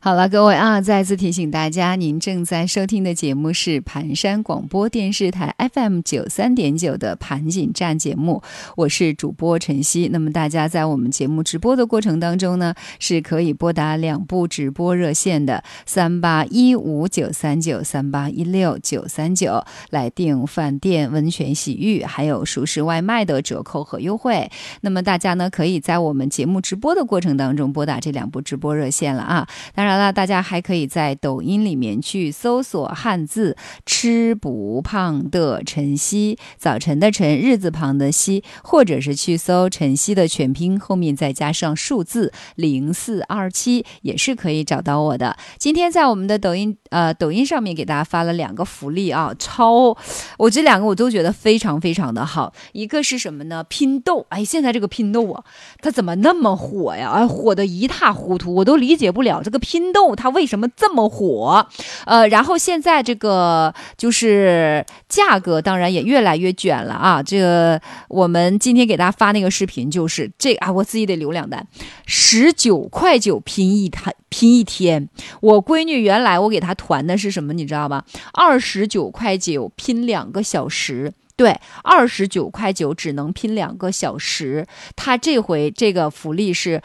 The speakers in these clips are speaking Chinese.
好了，各位啊，再次提醒大家，您正在收听的节目是盘山广播电视台 FM93.9 的盘锦站节目，我是主播晨曦。那么大家在我们节目直播的过程当中呢，是可以拨打2部直播热线的3815-939、3816-939来订饭店、温泉洗浴还有熟食外卖的折扣和优惠。那么大家呢，可以在我们节目直播的过程当中拨打这2部直播热线了啊。当然了，大家还可以在抖音里面去搜索汉字吃不胖的晨曦，早晨的晨，日字旁的曦，或者是去搜晨曦的全拼后面再加上数字0427，也是可以找到我的。今天在我们的抖音上面给大家发了2个福利啊，我这2个我都觉得非常非常的好。一个是什么呢？拼豆，现在这个拼豆啊，它怎么那么火呀？火得一塌糊涂，我都理解不了这个拼豆它为什么这么火。然后现在这个就是价格当然也越来越卷了啊。这个我们今天给大家发那个视频就是我自己得流2单，19.9块拼一天。我闺女原来我给她团的是什么你知道吗？29.9块拼2个小时。对，29.9块只能拼2个小时。他这回这个福利是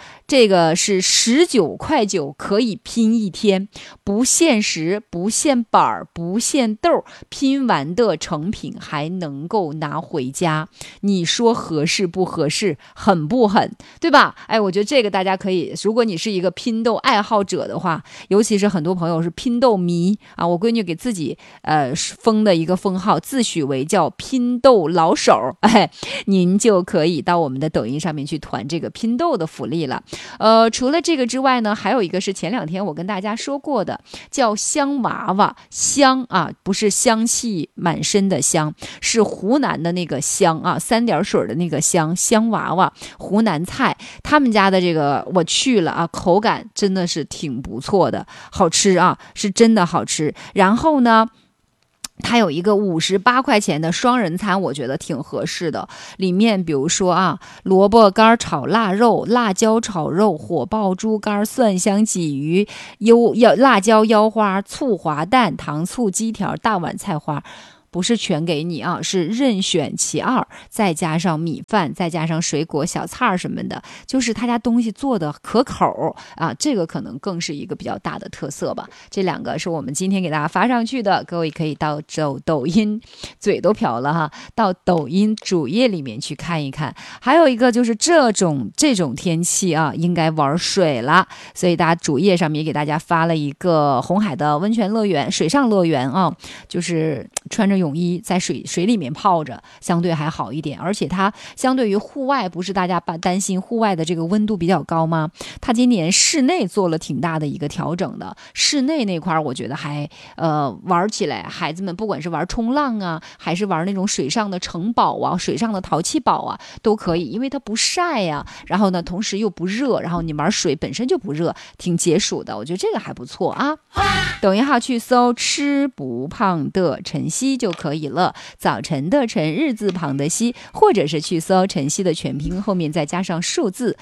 19.9块可以拼一天，不限时、不限板、不限豆，拼完的成品还能够拿回家。你说合适不合适？狠不狠？对吧？我觉得这个大家可以，如果你是一个拼豆爱好者的话，尤其是很多朋友是拼豆迷啊，我闺女给自己封的一个封号，自诩为叫拼豆老手，您就可以到我们的抖音上面去团这个拼豆的福利了。除了这个之外呢，还有一个是前2天我跟大家说过的，叫香娃娃。香啊，不是香气满身的香，是湖南的那个香啊，3点水的那个香，香娃娃，湖南菜。他们家的这个我去了啊，口感真的是挺不错的，好吃啊，是真的好吃。然后呢，它有一个58块钱的双人餐，我觉得挺合适的。里面比如说萝卜干炒腊肉、辣椒炒肉、火爆猪肝、蒜香鲫鱼、辣椒腰花、醋滑蛋、糖醋鸡条、大碗菜花。不是全给你啊，是任选其2，再加上米饭，再加上水果小菜什么的，就是他家东西做的可口啊，这个可能更是一个比较大的特色吧。这2个是我们今天给大家发上去的，各位可以到抖音，嘴都瓢了哈，到抖音主页里面去看一看。还有一个就是这种天气啊，应该玩水了，所以大家主页上面也给大家发了一个红海的温泉乐园、水上乐园啊，就是穿着泳衣在水里面泡着，相对还好一点。而且它相对于户外，不是大家担心户外的这个温度比较高吗？它今年室内做了挺大的一个调整的，室内那块我觉得还玩起来，孩子们不管是玩冲浪啊，还是玩那种水上的城堡啊、水上的淘气堡啊，都可以，因为它不晒呀，然后呢同时又不热，然后你玩水本身就不热，挺解暑的，我觉得这个还不错啊。抖音号去搜吃不胖的晨曦就可以了，早晨的晨，日字旁的曦，或者是去搜晨曦的全拼后面再加上数字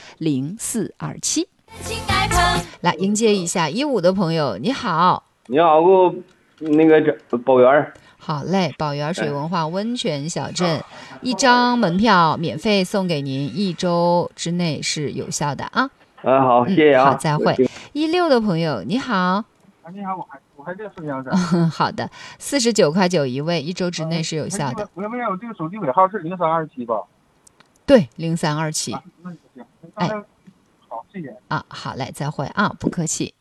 0427。来迎接一下15的朋友，你好。 你好，我那个宝源。 好嘞，宝源水文化温泉小镇，1张门票免费送给您，1周之内是有效的啊。 好，谢谢啊。 好，再会。16的朋友，你好。 你好，我还在顺阳市。 好的，49块一位，1周之内是有效的。 我没有这个手机尾号是0327吧？ 对，0327。 那就行。好，谢谢。 好嘞，再会啊，不客气。